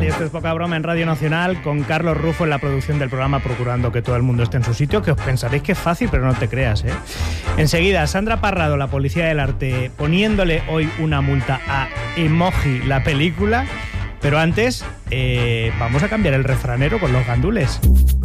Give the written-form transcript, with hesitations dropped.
Esto es Poca Broma en Radio Nacional, con Carlos Rufo en la producción del programa, procurando que todo el mundo esté en su sitio, que os pensaréis que es fácil, pero no te creas, ¿eh? Enseguida, Sandra Parrado, la Policía del Arte, poniéndole hoy una multa a Emoji, la película. Pero antes, vamos a cambiar el refranero con los gandules.